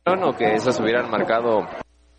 o que esos hubieran marcado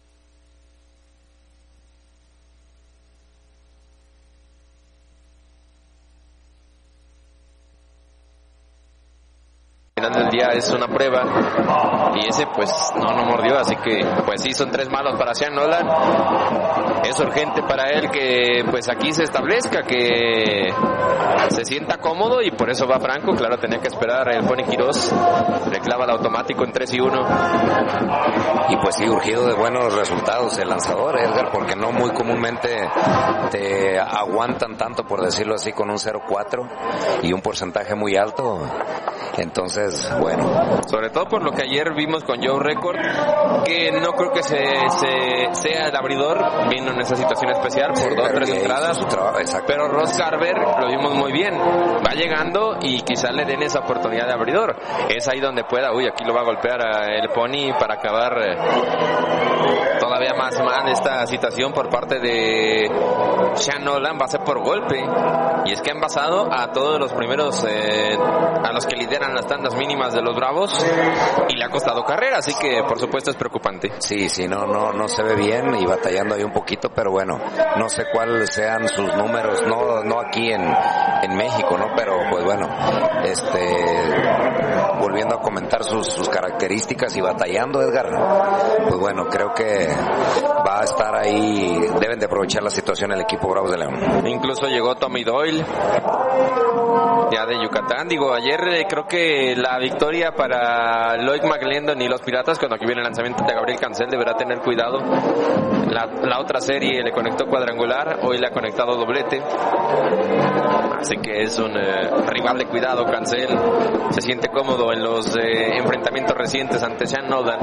al final del día es una prueba y ese pues no mordió, así que pues sí, son 3 malos para Sean Nolan. Es urgente para él que pues aquí se establezca, que se sienta cómodo, y por eso va Franco. Claro, tenía que esperar el Pony Quirós, le clava el automático en 3-1. Y pues sí, urgido de buenos resultados el lanzador, Edgar, porque no muy comúnmente te aguantan tanto, por decirlo así, con un 0-4 y un porcentaje muy alto. Entonces, bueno. Sobre todo por lo que ayer vimos con Joe Record, que no creo que sea el abridor. Vino en esa situación especial por 2 o 3 entradas. Pero Ross Garber lo vimos muy bien. Va llegando y quizás le den esa oportunidad de abridor. Es ahí donde pueda. Aquí lo va a golpear el Pony para acabar todavía más mal esta situación por parte de Sean Nolan. Va a ser por golpe. Y es que han basado a todos los primeros, a los que lideran las tandas mínimas de los Bravos, y le ha costado carrera, así que por supuesto es preocupante. Sí, no se ve bien y batallando ahí un poquito, pero bueno, no sé cuáles sean sus números, no aquí en México, ¿no? Pero pues bueno, volviendo a comentar sus características y batallando, Edgar, pues bueno, creo que va a estar ahí, deben de aprovechar la situación el equipo Bravos de León. Incluso llegó Tommy Doyle, ya de Yucatán. Ayer creo que la victoria para Lloyd McLendon y los Piratas, cuando aquí viene el lanzamiento de Gabriel Cancel, deberá tener cuidado. La otra serie le conectó cuadrangular, hoy le ha conectado doblete, así que es un rival de cuidado. Cancel se siente cómodo en los enfrentamientos recientes ante Sean Nolan.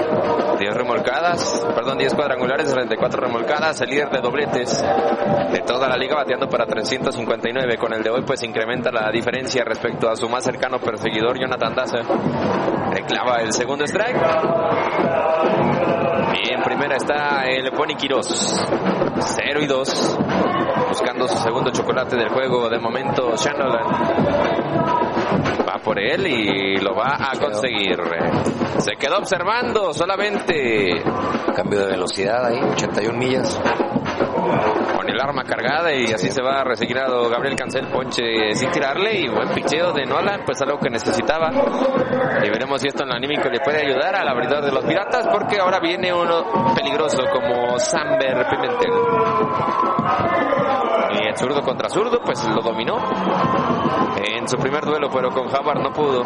10 cuadrangulares, 34 remolcadas, el líder de dobletes de toda la liga, bateando para 359. Con el de hoy pues incrementa la diferencia respecto a su más cercano perseguidor, Jonathan Daza. Le clava el segundo strike. Y en primera está el Pony Quirós, 0-2, buscando su segundo chocolate del juego. De momento Sean Nolan va por él y lo va a conseguir. Se quedó observando solamente. Cambio de velocidad ahí, 81 millas. Con el arma cargada, y así se va resignado Gabriel Cancel, ponche sin tirarle, y buen picheo de Nolan, pues algo que necesitaba. Y veremos si esto en lo anímico le puede ayudar al abridor de los Piratas, porque ahora viene uno peligroso como Samber Pimentel. Y el zurdo contra zurdo pues lo dominó en su primer duelo, pero con Howard no pudo.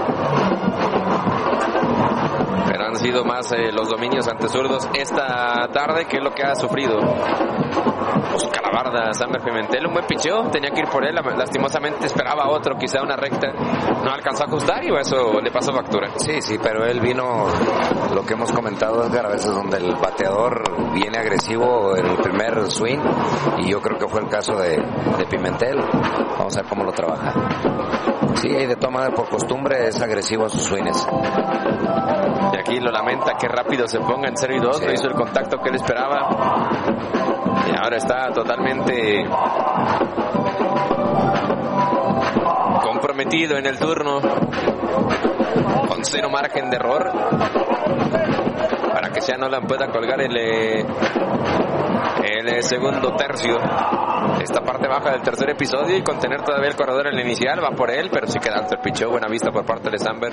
Pero han sido más los dominios ante zurdos esta tarde, que es lo que ha sufrido. Busca la barda Samber Pimentel, un buen picheo, tenía que ir por él, lastimosamente esperaba otro, quizá una recta, no alcanzó a ajustar y eso le pasó factura. Sí, pero él vino, lo que hemos comentado, Edgar, a veces donde el bateador viene agresivo en el primer swing, y yo creo que fue el caso de Pimentel. Vamos a ver cómo lo trabaja. Sí, y de toma por costumbre es agresivo a sus swings. Y aquí lo lamenta que rápido se ponga en 0-2, sí. No hizo el contacto que él esperaba. Y ahora está totalmente comprometido en el turno, con 0 margen de error, para que Sean Nolan pueda colgar el segundo tercio, esta parte baja del tercer episodio, y contener todavía el corredor en el inicial. Va por él, pero sí queda alto el picheo. Buena vista por parte de Samber.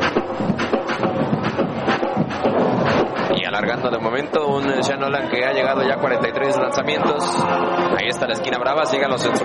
Y alargando de momento un Sean Nolan que ha llegado ya a 43 lanzamientos. Ahí está la esquina brava, sigan los